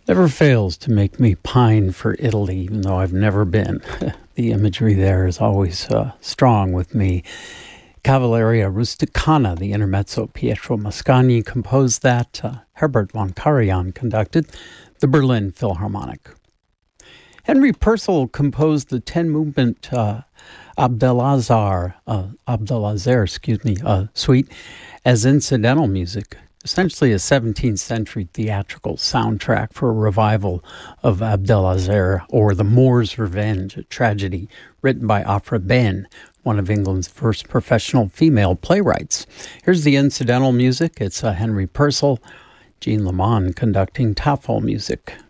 Never fails to make me pine for Italy, even though I've never been. The imagery there is always strong with me. Cavalleria Rusticana, the intermezzo Pietro Mascagni composed that. Herbert von Karajan conducted the Berlin Philharmonic. Henry Purcell composed the 10-movement Abdelazar suite as incidental music, essentially a 17th century theatrical soundtrack for a revival of Abdelazar, or The Moor's Revenge, a tragedy written by Afra Ben, one of England's first professional female playwrights. Here's the incidental music. It's Henry Purcell, Jean Lamond conducting Tafel music.